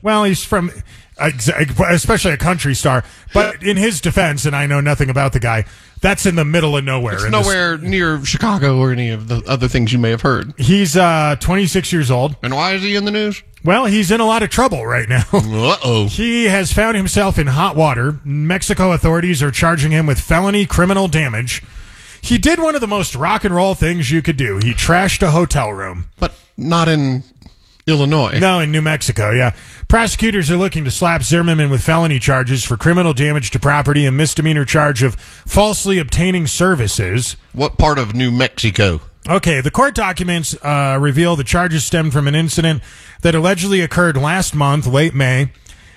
Well, he's from, especially a country star. But in his defense, and I know nothing about the guy, that's in the middle of nowhere. It's nowhere near Chicago or any of the other things you may have heard. He's 26 years old. And why is he in the news? Well, he's in a lot of trouble right now. Uh-oh. He has found himself in hot water. Mexico authorities are charging him with felony criminal damage. He did one of the most rock and roll things you could do. He trashed a hotel room. But not in Illinois. No, in New Mexico, yeah. Prosecutors are looking to slap Zimmerman with felony charges for criminal damage to property and misdemeanor charge of falsely obtaining services. What part of New Mexico? Okay, the court documents reveal the charges stemmed from an incident that allegedly occurred last month, late May.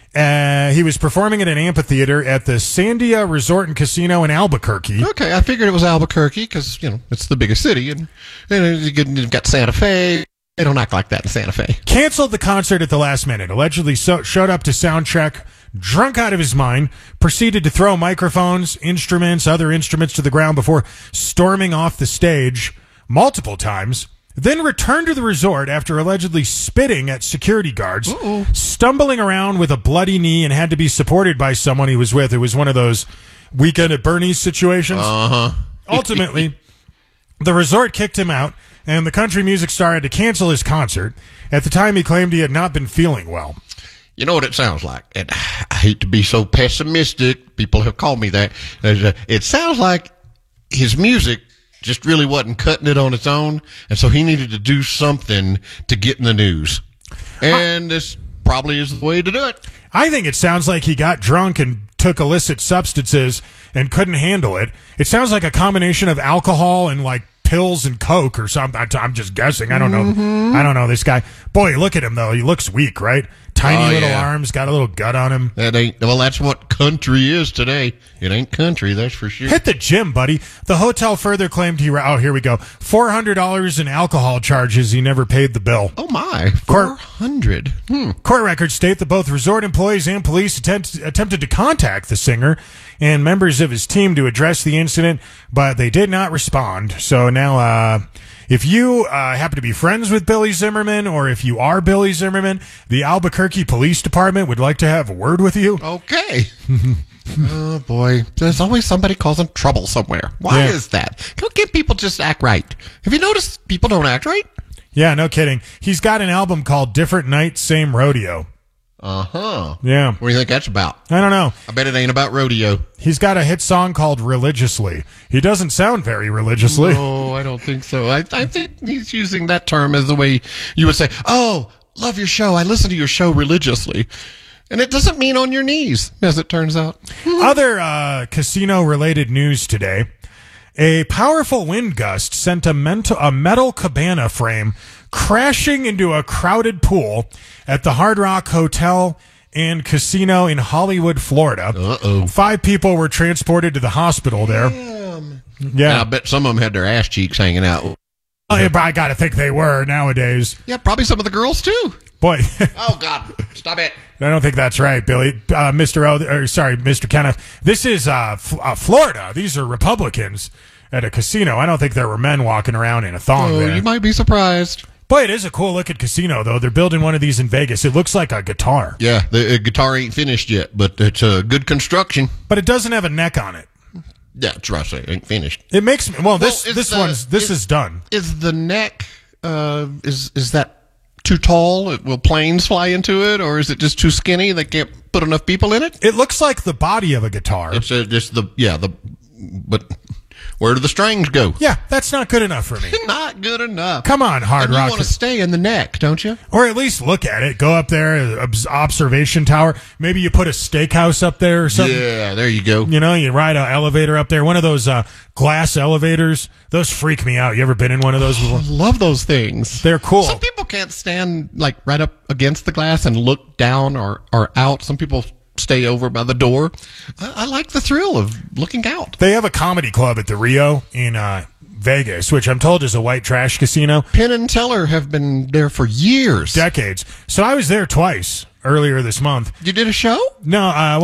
He was performing at an amphitheater at the Sandia Resort and Casino in Albuquerque. Okay, I figured it was Albuquerque because, it's the biggest city. And you've got Santa Fe. They don't act like that in Santa Fe. Canceled the concert at the last minute. Allegedly showed up to sound check, drunk out of his mind, proceeded to throw microphones, instruments, other instruments to the ground before storming off the stage multiple times. Then returned to the resort after allegedly spitting at security guards, stumbling around with a bloody knee and had to be supported by someone he was with. It was one of those Weekend at Bernie's situations. Ultimately, the resort kicked him out, and the country music star had to cancel his concert. At the time, he claimed he had not been feeling well. You know what it sounds like? And I hate to be so pessimistic. People have called me that. It sounds like his music just really wasn't cutting it on its own, and so he needed to do something to get in the news. And this probably is the way to do it. I think it sounds like he got drunk and took illicit substances and couldn't handle it. It sounds like a combination of alcohol and pills and coke or something. I'm just guessing. I don't know. I don't know this guy. Boy, look at him though. He looks weak, right? Tiny little arms, got a little gut on him. That's what country is today. It ain't country, that's for sure. Hit the gym, buddy. The hotel further claimed here we go. $400 in alcohol charges. He never paid the bill. Oh my, $400. Court records state that both resort employees and police attempted to contact the singer and members of his team to address the incident, but they did not respond. So now, if you happen to be friends with Billy Zimmerman, or if you are Billy Zimmerman, the Albuquerque Police Department would like to have a word with you. Okay. Oh, boy. There's always somebody causing trouble somewhere. Why is that? Can't people just act right? Have you noticed people don't act right? Yeah, no kidding. He's got an album called Different Night, Same Rodeo. Yeah. What do you think that's about? I don't know. I bet it ain't about rodeo. He's got a hit song called Religiously. He doesn't sound very religiously. No, I don't think so. I think he's using that term as the way you would say, oh, love your show. I listen to your show religiously. And it doesn't mean on your knees, as it turns out. Other casino-related news today. A powerful wind gust sent a metal cabana frame crashing into a crowded pool at the Hard Rock Hotel and Casino in Hollywood, Florida. 5 people were transported to the hospital there. Damn. Yeah. And I bet some of them had their ass cheeks hanging out. I gotta think they were nowadays. Yeah, probably some of the girls, too. Boy. Oh, God. Stop it. I don't think that's right, Billy. Mr. Kenneth. This is Florida. These are Republicans at a casino. I don't think there were men walking around in a thong there. You might be surprised. Boy, it is a cool-looking casino, though. They're building one of these in Vegas. It looks like a guitar. Yeah, the guitar ain't finished yet, but it's a good construction. But it doesn't have a neck on it. Yeah, that's right. It ain't finished. It makes me... Well, this is done. Is the neck... Is that too tall? Will planes fly into it, or is it just too skinny? They can't put enough people in it. It looks like the body of a guitar. It's just but where do the strings go? Yeah, that's not good enough for me. Not good enough. Come on, Hard Rock. You want to stay in the neck, don't you? Or at least look at it. Go up there, observation tower. Maybe you put a steakhouse up there or something. Yeah, there you go. You know, you ride an elevator up there. One of those glass elevators. Those freak me out. You ever been in one of those before? I love those things. They're cool. Some people can't stand right up against the glass and look down or out. Some people stay over by the door. I like the thrill of looking out. They have a comedy club at the Rio in Vegas, which I'm told is a white trash casino. Penn and Teller have been there for years. Decades. So I was there twice earlier this month. You did a show? No,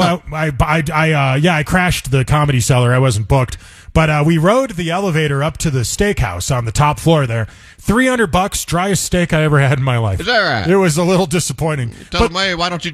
I crashed the Comedy Cellar. I wasn't booked. But we rode the elevator up to the steakhouse on the top floor there. $300, driest steak I ever had in my life. Is that right? It was a little disappointing. Tell them, hey, why don't you